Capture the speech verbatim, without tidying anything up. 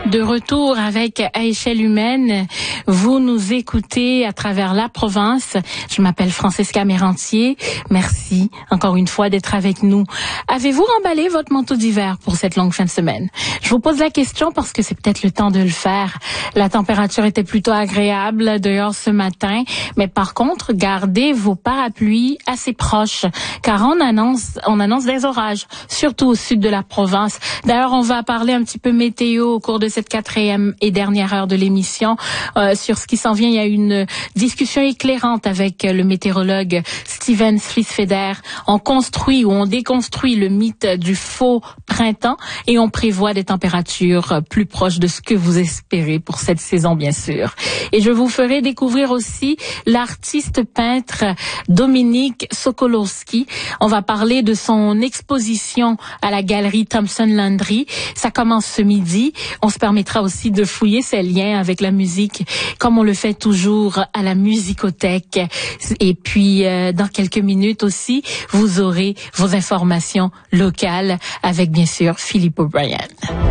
De retour avec À échelle humaine, vous nous écoutez à travers la province. Je m'appelle Francesca Mérantier. Merci encore une fois d'être avec nous. Avez-vous remballé votre manteau d'hiver pour cette longue fin de semaine? Je vous pose la question parce que c'est peut-être le temps de le faire. La température était plutôt agréable dehors ce matin, mais par contre, gardez vos parapluies assez proches, car on annonce, on annonce des orages, surtout au sud de la province. D'ailleurs, on va parler un petit peu météo au cours de cette quatrième et dernière heure de l'émission euh, sur ce qui s'en vient. Il y a une discussion éclairante avec le météorologue Steven Slisfeder. On construit ou on déconstruit le mythe du faux printemps et on prévoit des températures plus proches de ce que vous espérez pour cette saison, bien sûr. Et je vous ferai découvrir aussi l'artiste peintre Dominique Sokolowski. On va parler de son exposition à la galerie Thompson Landry. Ça commence ce midi. On se permettra aussi de fouiller ses liens avec la musique, comme on le fait toujours à la musicothèque. Et puis, euh, dans quelques minutes aussi, vous aurez vos informations locales avec, bien sûr, Philippe O'Brien.